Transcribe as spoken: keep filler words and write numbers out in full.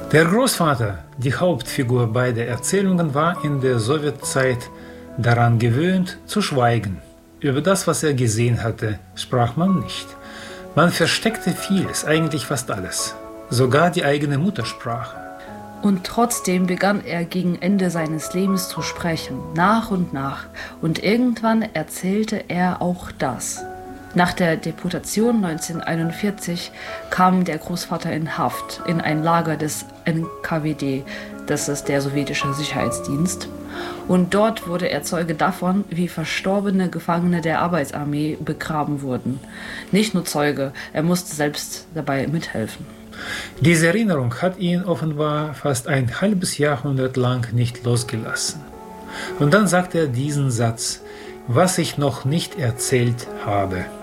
Der Großvater, die Hauptfigur beider Erzählungen, war in der Sowjetzeit daran gewöhnt, zu schweigen. Über das, was er gesehen hatte, sprach man nicht. Man versteckte vieles, eigentlich fast alles, sogar die eigene Muttersprache. Und trotzdem begann er gegen Ende seines Lebens zu sprechen, nach und nach. Und irgendwann erzählte er auch das. Nach der Deportation neunzehnhunderteinundvierzig kam der Großvater in Haft, in ein Lager des N K W D, das ist der sowjetische Sicherheitsdienst. Und dort wurde er Zeuge davon, wie verstorbene Gefangene der Arbeitsarmee begraben wurden. Nicht nur Zeuge, er musste selbst dabei mithelfen. Diese Erinnerung hat ihn offenbar fast ein halbes Jahrhundert lang nicht losgelassen. Und dann sagt er diesen Satz: Was ich noch nicht erzählt habe.